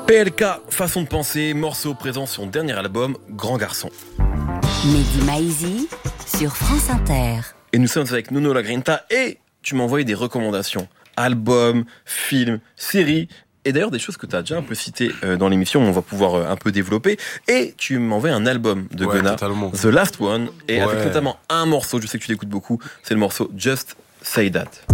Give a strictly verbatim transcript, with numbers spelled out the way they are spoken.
P L K, façon de penser, morceau présent sur son dernier album, Grand Garçon. Mehdi Maizi sur France Inter. Et nous sommes avec Nuno Lagrinta et tu m'as envoyé des recommandations. Albums, films, séries. Et d'ailleurs, des choses que tu as déjà un peu citées euh, dans l'émission, on va pouvoir euh, un peu développer. Et tu m'as envoyé un album de ouais, Gunna, totalement. The Last One, et ouais. avec notamment un morceau, je sais que tu l'écoutes beaucoup, c'est le morceau Just Say That.